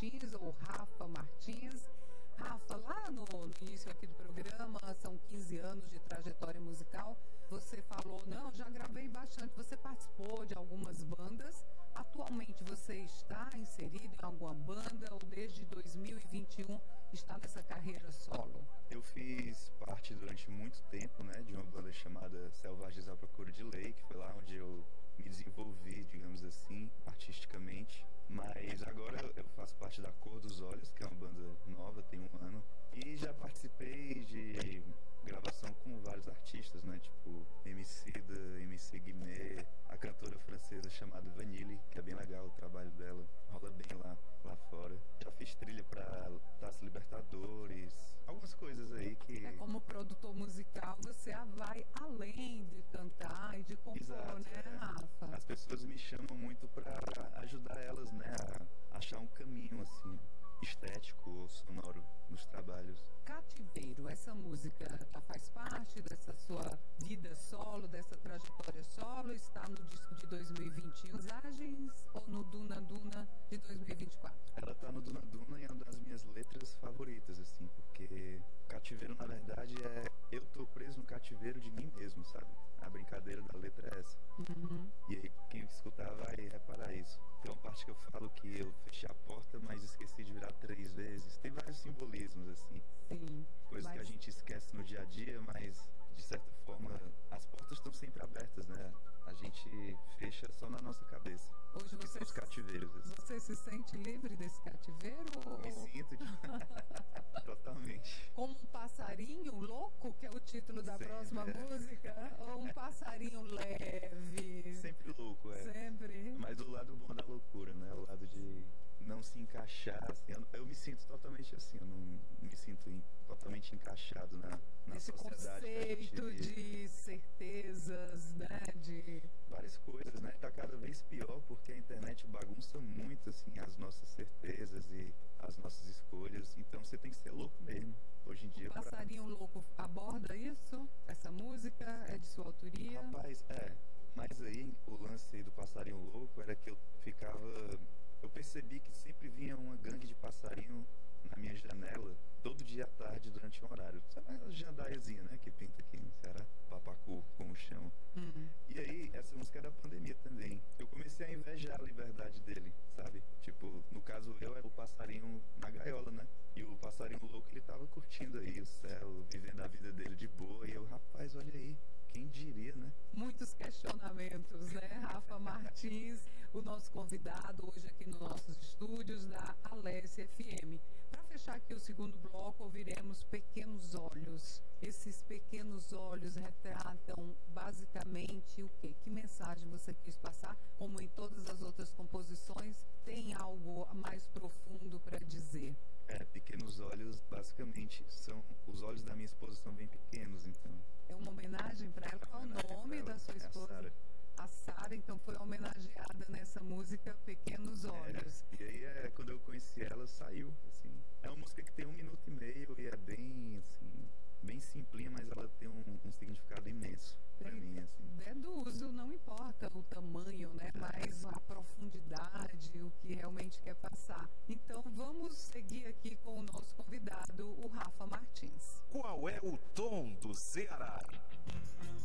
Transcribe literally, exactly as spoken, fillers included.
Martins, ou Rafa Martins. Rafa, lá no, no início aqui do programa, são quinze anos de trajetória musical, você falou, não, já gravei bastante, você participou de algumas bandas. Atualmente você está inserido em alguma banda ou desde dois mil e vinte e um está nessa carreira solo? Eu fiz parte durante muito tempo, né, de uma banda chamada Selvagens à Procura de Lei, que foi lá onde eu me desenvolvi, digamos assim, artisticamente. Mas agora eu faço parte da Cor dos Olhos, que é uma banda nova, tem um ano. E já participei de gravação com vários artistas, né? Tipo Emicida, M C Guimê, a cantora francesa chamada Vanille, que é bem legal o trabalho dela, rola bem lá, lá fora. Já fiz trilha pra Taça Libertadores, algumas coisas aí que... É, como produtor musical, você vai além de cantar e de compor, Exato, né, é. Rafa? As pessoas me chamam muito pra ajudar elas, né, a achar um caminho, assim, estético ou sonoro nos trabalhos. Cativeiro, essa música ela faz parte dessa sua vida solo, dessa trajetória solo, está no disco de dois mil e vinte e um, Mensagens, ou no Duna Duna de dois mil e vinte e quatro? Ela tá no Duna Duna e é uma das minhas letras favoritas, assim, porque cativeiro, na verdade, é eu tô preso no cativeiro de mim mesmo, sabe? A brincadeira da letra é essa. Uhum. E aí, quem escutar vai reparar isso. Tem uma parte que eu falo que eu fechei a porta, mas esqueci de virar três vezes. Tem vários simbolismos, assim. Sim. Coisas mas... que a gente esquece no dia a dia, mas, de certa forma, as portas estão sempre abertas, né? A gente fecha só na nossa cabeça. Hoje você, os cativeiros, assim. Você se sente livre desse cativeiro? Ou... Me sinto de... totalmente. Como um passarinho louco, que é o título da Sempre, próxima é. música? Ou um passarinho leve? Sempre louco, é. Sempre. Mas o lado bom da loucura, né? O lado de não se encaixar, assim. Eu, eu me sinto totalmente assim, eu não me sinto in, totalmente encaixado na, na Esse sociedade. conceito de certezas, né? De... várias coisas, né? Tá cada vez pior porque a internet bagunça muito, assim, as nossas certezas e as nossas escolhas. Então você tem que ser louco mesmo. Hoje em dia... O Passarinho pra... Louco aborda isso? Essa música é de sua autoria? Rapaz, é. Mas aí o lance aí do Passarinho Louco era que eu ficava... Eu percebi que sempre vinha uma gangue de passarinho na minha janela, todo dia à tarde, durante um horário. Sabe a jandaiazinha, né? Que pinta aqui no Ceará, papacu, como chamam. Uhum. E aí, essa música é da pandemia também. Eu comecei a invejar a liberdade dele, sabe? Tipo, no caso, eu era o passarinho na gaiola, né? E o passarinho louco, ele tava curtindo aí o céu, vivendo a vida dele de boa. E eu, rapaz, olha aí. Quem diria, né? Muitos questionamentos, né? Rafa Martins, o nosso convidado hoje aqui nos nossos estúdios da Alessia F M. Para fechar aqui o segundo bloco, ouviremos Pequenos Olhos. Esses pequenos olhos retratam basicamente o quê? Que mensagem você quis passar? Como em todas as outras composições, tem algo mais profundo para dizer? É, pequenos olhos, basicamente, são... Os olhos da minha esposa são bem pequenos, então... É uma homenagem para ela? Qual o nome da sua esposa? É a Sara. A Sara, então, foi homenageada nessa música Pequenos Olhos. É, e aí, é, quando eu conheci ela, saiu, assim. É uma música que tem um minuto e meio e é bem, assim, bem simplinha, mas ela tem um, um significado imenso pra Tem mim, assim.